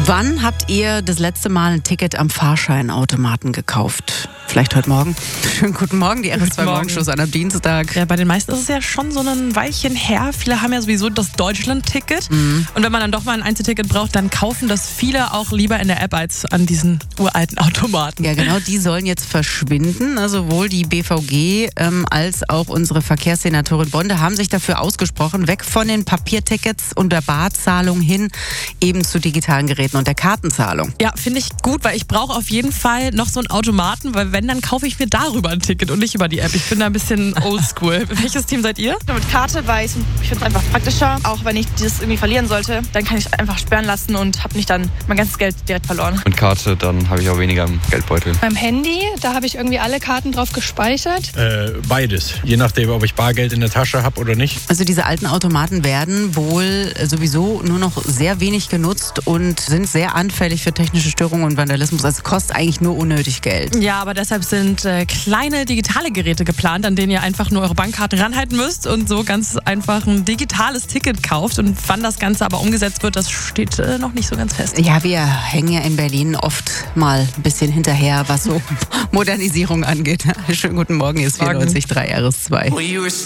Wann habt ihr das letzte Mal ein Ticket am Fahrscheinautomaten gekauft? Vielleicht heute Morgen. Schönen guten Morgen, die RS2 Morgenshow an einem Dienstag. Ja, bei den meisten ist es ja schon so ein Weilchen her. Viele haben ja sowieso das Deutschland-Ticket. Und wenn man dann doch mal ein Einzelticket braucht, dann kaufen das viele auch lieber in der App als an diesen uralten Automaten. Ja, genau, die sollen jetzt verschwinden. Also sowohl die BVG als auch unsere Verkehrssenatorin Bonde haben sich dafür ausgesprochen, weg von den Papiertickets und der Barzahlung hin eben zu digitalen Geräten und der Kartenzahlung. Ja, finde ich gut, weil ich brauche auf jeden Fall noch so einen Automaten, weil wenn, dann kaufe ich mir darüber ein Ticket und nicht über die App. Ich bin da ein bisschen oldschool. Welches Team seid ihr? Mit Karte, weil ich finde es einfach praktischer. Auch wenn ich das irgendwie verlieren sollte, dann kann ich einfach sperren lassen und habe nicht dann mein ganzes Geld direkt verloren. Mit Karte, dann habe ich auch weniger im Geldbeutel. Beim Handy, da habe ich irgendwie alle Karten drauf gespeichert. Beides. Je nachdem, ob ich Bargeld in der Tasche habe oder nicht. Also diese alten Automaten werden wohl sowieso nur noch sehr wenig genutzt und sind sehr anfällig für technische Störungen und Vandalismus. Also es kostet eigentlich nur unnötig Geld. Ja, aber deshalb sind kleine digitale Geräte geplant, an denen ihr einfach nur eure Bankkarte ranhalten müsst und so ganz einfach ein digitales Ticket kauft. Und wann das Ganze aber umgesetzt wird, das steht noch nicht so ganz fest. Ja, wir hängen ja in Berlin oft mal ein bisschen hinterher, was so Modernisierung angeht. Schönen guten Morgen, hier ist 94.3 RS2.